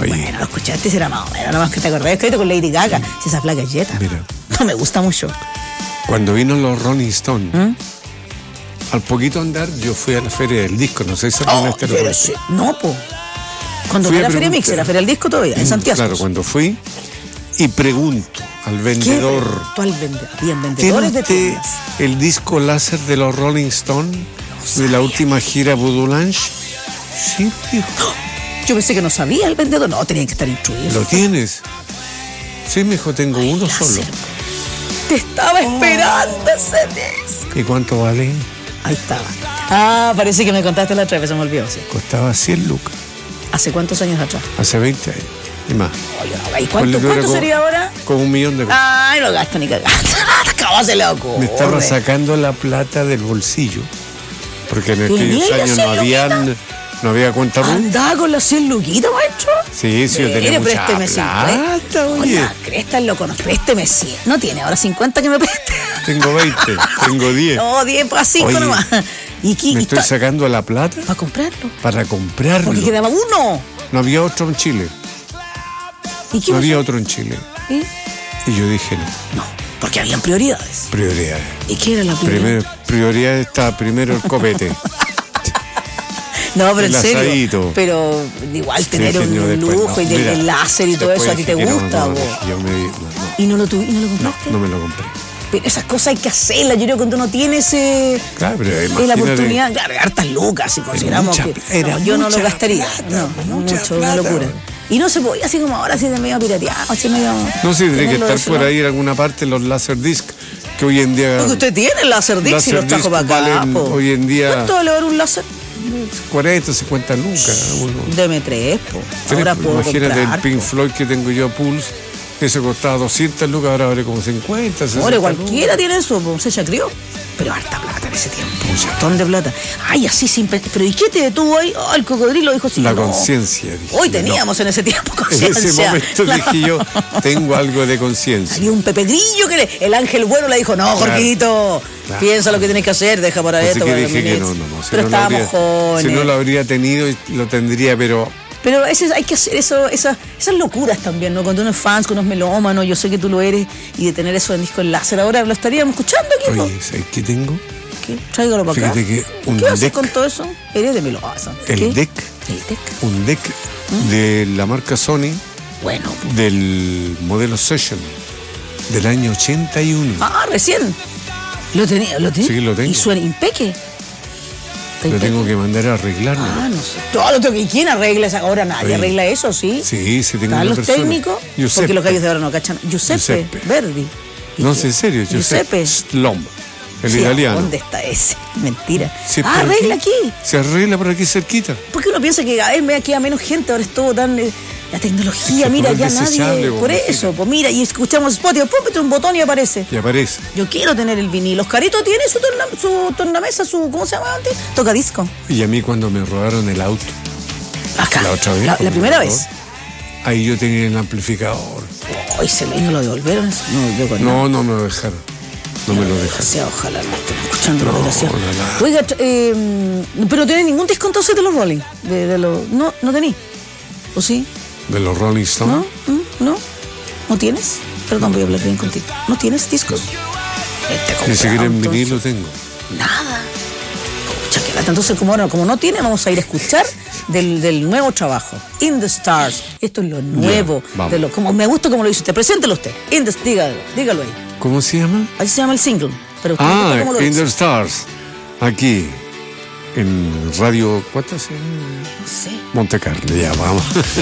Oye. Bueno, lo escuchaste, será más o menos, nada más que te acordás, escrito con Lady Gaga. Si esa flaca es Jetta. Mira, No me gusta mucho. cuando vino los Rolling Stones, al poquito andar, yo fui a la feria del disco, no sé si alguna vez te lo pero conté. sí. No, po. Cuando Fui fue a la Feria Mix, preguntar. la Feria del Disco todavía, en Santiago. Claro, cuando fui y pregunto al vendedor, Habían ¿tiene vendedores de usted tiendas. el disco láser de los Rolling Stones de la última gira Voodoo Lounge? Sí, dijo. Yo pensé que no sabía el vendedor. No, tenía que estar instruido. ¿Lo tienes? Sí, me dijo, tengo uno láser. solo. Te estaba esperando ese disco. ¿Y cuánto vale? Ahí estaba. Ah, parece que me contaste la otra vez, se me olvidó. Sí. Costaba 100 lucas, ¿Hace cuántos años atrás? hace 20 años y más. Oye, ¿y Ponle tú, era cuánto sería ahora? Con 1 millón de pesos. Ay, no gasto ni cagando. ¿Cómo se le ocurre? Me estaba sacando la plata del bolsillo, porque en aquellos ¿Tenía las años 100 no había cuenta RUT. ¿Andaba con las 100 luquitas, maestro? Sí, yo tenía Mire, mucha présteme plata, 50. oye. Hola, cresta, loco, no, présteme 100. No tiene, ahora 50 que me preste. Tengo 20, tengo 10. No, 10 para 5 Oye, nomás. ¿Y Me estoy sacando la plata para comprarlo? para comprarlo. Porque quedaba uno. No había otro en Chile. ¿Y qué No pasó? había otro en Chile. ¿Y? Y yo dije, no, No, porque habían prioridades. prioridades. ¿Y qué era la prioridad? Prioridad está primero el copete. No, pero en el serio. asadito. Pero igual tener Sí, señor, un después lujo no. y del Mira, láser y todo después eso, ¿a ti te dije que gusta? no, vos? yo me, ¿Y no lo compraste? no me lo compré. Pero esas cosas hay que hacerlas. Yo creo que cuando uno tiene Claro, pero es la imagínate. oportunidad, claro, hartas lucas, si consideramos mucha que era yo no lo mucha gastaría. plata, No, mucha mucho, una plata. locura. Y no se podía así como ahora, así de medio pirateado, así medio. No sé, tendría que tenerlo estar eso, por ¿no? ahí en alguna parte los Laserdisc, que hoy en día Porque usted tiene el Laserdisc y los trajo para acá. valen po. hoy en día ¿Cuánto vale ahora un láser? 40, 50 lucas. Uno. Deme 3, po. Ahora puedo Imagínate comprar. el Pink Floyd que tengo yo, Pulse, que se costaba 200 lucas, ahora vale como 50, 60 Ahora lucas. cualquiera tiene eso, po. Se ya crió. Pero harta plata en ese tiempo, un montón de plata. Ay, así sin pero ¿y qué te detuvo ahí? Oh, el cocodrilo dijo sí. La no. conciencia, dije. Hoy yo, teníamos en ese tiempo no. En conciencia. ese momento Claro. dije yo, tengo algo de conciencia. Había un Pepe Grillo que el ángel bueno le dijo, no, Jorgito, Claro. piensa lo que tienes que hacer, deja por ahí Así esto. que para dije los que no. minutes. Si Pero no lo estábamos jóvenes. Si no lo habría tenido, lo tendría, pero Pero hay que hacer eso, esas locuras también, ¿no? Cuando uno es fan, cuando uno es melómano, yo sé que tú lo eres, y de tener eso en disco en láser. Ahora lo estaríamos escuchando aquí, ¿no? oye, ¿sabes qué tengo? ¿Qué? Tráigalo para acá. Fíjate que un ¿Qué haces deck, con todo eso? Eres de melómano. el ¿Qué? deck, El deck. un deck de la marca Sony, Bueno. del modelo Session, del año 81. Ah, recién. ¿Lo tenía? Sí, lo tengo. ¿Y suena impeque? Lo tengo que mandar a arreglar. Ah, no sé. Todo lo tengo. ¿Y quién arregla esa? Ahora nadie Oye. arregla eso, ¿sí? Sí, tengo ¿Están una los persona. técnicos? Giuseppe. Porque los gallos de ahora no cachan. Giuseppe Giuseppe. Verdi. No sé, en serio, Giuseppe. Slom, el Sí, italiano. ¿dónde está ese? Mentira. Sí, por Arregla aquí. Se arregla por aquí cerquita. Porque uno piensa que cada vez me queda menos gente, ahora es todo tan... la tecnología, Es que mira, todo ya es nadie... desechable, Por pobrecita. eso, pues mira, y escuchamos Spotify, pum, mete un botón y aparece. Y aparece. Yo quiero tener el vinilo. Oscarito tiene su tornamesa, su... ¿Cómo se llama antes? Tocadisco. Y a mí cuando me robaron el auto, Acá. la otra vez. La cuando primera me vez. robaron, ahí yo tenía el amplificador. Hoy se le no lo devolvieron. No, yo con No, no me lo dejaron. No me lo dejaron. Desgraciado, ojalá no estén escuchando la No, desgraciado. ojalá. Oiga, pero no tiene ningún disco entonces de los Rolling. No tení. ¿O sí? De los Rolling Stones. ¿No? ¿No? ¿No tienes? Perdón, voy a hablar bien contigo. ¿No tienes discos? Ni siquiera en vinilo tengo. Nada. Pucha, qué lata. Entonces, como no tiene, vamos a ir a escuchar del nuevo trabajo. In the Stars. Esto es lo nuevo. vamos. Como me gusta como lo dice usted. Preséntelo usted. Dígalo ahí. ¿Cómo se llama? Así se llama el single. Pero usted ¿cómo lo In dice? the Stars. Aquí, en Radio, ¿cuántas? No sé. Monte Carlo, ya vamos.